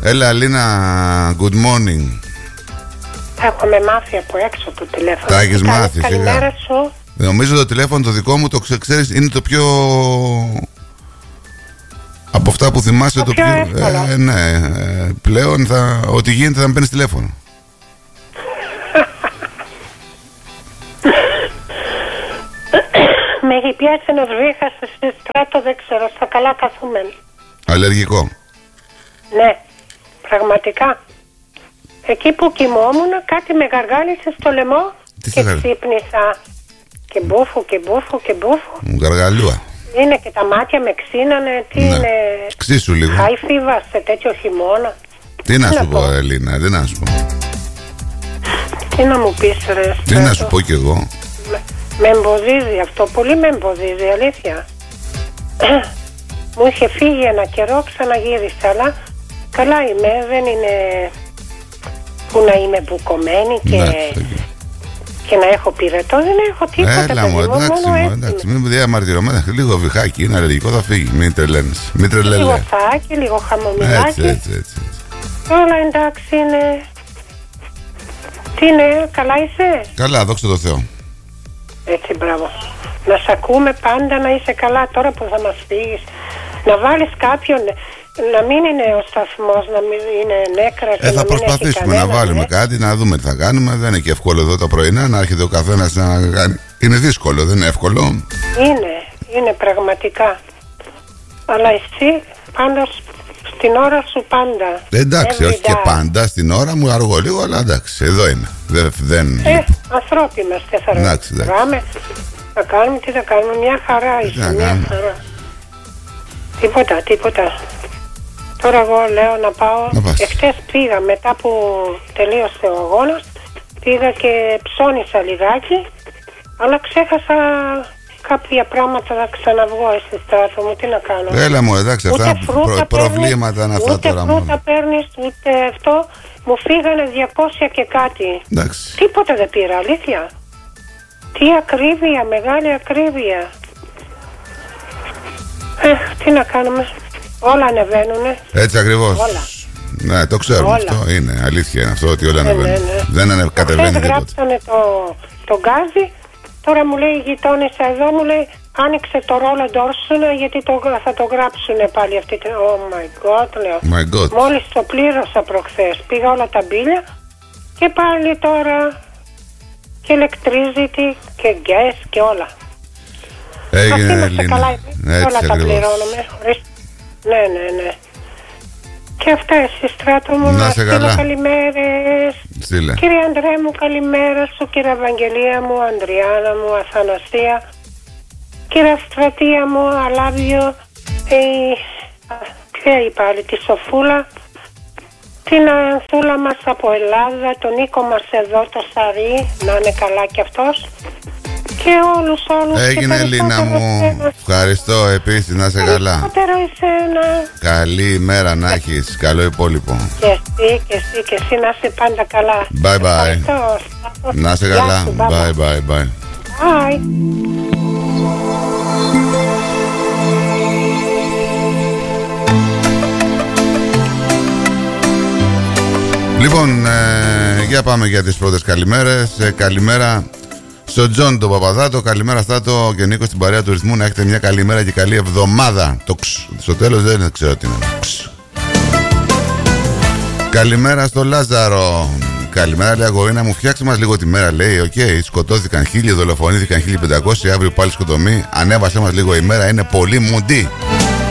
Έλα, Αλίνα, good morning. Έχουμε μάθει από έξω το τηλέφωνο. Τα έχεις μάθει, καλημέρα σου. Νομίζω το τηλέφωνο το δικό μου, το ξέρεις, είναι το πιο... Από αυτά που θυμάσαι το πιο... ναι, πλέον ό,τι γίνεται θα με παίρνεις τηλέφωνο. Με έχει πιάσει ένας βήχας στη στράτο, δεν ξέρω, στα καλά καθούμενα. Αλλεργικό. Ναι, πραγματικά. Εκεί που κοιμόμουν κάτι με γαργάλισε στο λαιμό και ξύπνησα. Και μπούφου και μπούφου και μπούφου. Γαργαλούα. Είναι και τα μάτια με ξύνανε. Τι είναι. Ξύσου λίγο. Χάιφίβα σε τέτοιο χειμώνα. Τι να σου πω, Ελίνα, τι να σου πω. Τι να μου πεις, ρε. Τι να σου πω κι εγώ. Με εμποδίζει αυτό, πολύ με εμποδίζει, αλήθεια. Μου είχε φύγει ένα καιρό, ξαναγύρισα, αλλά καλά είμαι, δεν είναι που να είμαι μπουκωμένη και να έχω πυρετό, δεν έχω τίποτα. Έλα μου, εντάξει, μην διαμαρτυρωμένα, λίγο βυχάκι, είναι αλλεργικό, θα φύγει, μην τρελαίνεις. Λίγο θάκι, λίγο χαμομηλάκι. Έτσι. Όλα εντάξει είναι. Τι είναι, καλά είσαι? Καλά, δόξα τω Θεώ. Έτσι, μπράβο. Να σ' ακούμε πάντα, να είσαι καλά. Τώρα που θα μας φύγεις, να βάλεις κάποιον, να μην είναι ο σταθμός, να μην είναι νέκρα και θα προσπαθήσουμε να βάλουμε κάτι, να δούμε τι θα κάνουμε. Δεν είναι και εύκολο εδώ τα πρωινά να έρχεται ο καθένας να κάνει. Είναι δύσκολο, δεν είναι εύκολο. Είναι πραγματικά. Αλλά εσύ πάντως στην ώρα σου πάντα. Εντάξει, όχι και πάντα στην ώρα μου, αργώ λίγο, αλλά εντάξει, εδώ είμαι. Ανθρώποι είμαστε, θα ρωτάμε. Θα κάνουμε, τι θα κάνουμε, μια χαρά είσαι, μια χαρά. Τίποτα. Τώρα εγώ λέω να πάω. Εχθές πήγα, μετά που τελείωσε ο αγώνας, πήγα και ψώνισα λιγάκι, αλλά ξέχασα κάποια πράγματα να ξαναβγώ στη στράτο μου. Τι να κάνω. Έλα μου, εντάξει, αυτά προβλήματα είναι αυτά τώρα. Ούτε φρούτα παίρνεις, ούτε αυτό. Μου φύγανε 200 και κάτι. Εντάξει. Τίποτα δεν πήρα, αλήθεια. Τι ακρίβεια, μεγάλη ακρίβεια. Τι να κάνουμε. Όλα ανεβαίνουνε. Έτσι ακριβώς. Όλα. Ναι, το ξέρουμε αυτό. Είναι αλήθεια είναι αυτό ότι όλα ανεβαίνουν. Ναι. Δεν κατεβαίνει τίποτα. Γράψανε το γκάζι. Τώρα μου λέει η γειτόνισσα εδώ, μου λέει άνοιξε το ρόλο ντόρσουνα γιατί θα το γράψουνε πάλι αυτή. Oh my god, λέω. My god. Μόλις το πλήρωσα προχθές. Πήγα όλα τα μπίλια και πάλι τώρα και electricity και gas και όλα. Έγινε Ελίνα. Όλα τα πληρώνουμε. Ναι. Και αυτά εσύ στράτο μου. Να σε καλά. Καλημέρες. Στείλε. Κύριε Ανδρέα μου, καλημέρα σου. Κύριε Ευαγγελία μου, Ανδριάνα μου, Αθανασία. Κύριε Στρατεία μου, Αλάβιο. Ποια είπα άλλη, τη Σοφούλα. Την Ανθούλα μας από Ελλάδα. Τον Νίκο μας εδώ, το Σαρί. Να είναι καλά κι αυτός. Και όλους. Έγινε Ελίνα μου. Ευχαριστώ επίσης, να είσαι καλά. Καλή ημέρα να έχεις. Καλό υπόλοιπο. Και εσύ να είσαι πάντα καλά. Bye bye. Να είσαι καλά. Bye. Bye. Λοιπόν, για πάμε για τις πρώτες καλημέρες. Καλημέρα στον Τζον τον Παπαδάτο, καλημέρα Στάτο και Νίκο στην παρέα του ρυθμού. Να έχετε μια καλή μέρα και καλή εβδομάδα. Το στο τέλος δεν ξέρω τι είναι. Καλημέρα στο Λάζαρο. Καλημέρα, λέει αγορίνα μου, φτιάξε μας λίγο τη μέρα, λέει. Οκ, σκοτώθηκαν 1000, δολοφονήθηκαν 1500, αύριο πάλι σκοτωμή. Ανέβασε μας λίγο η μέρα, είναι πολύ μουντή.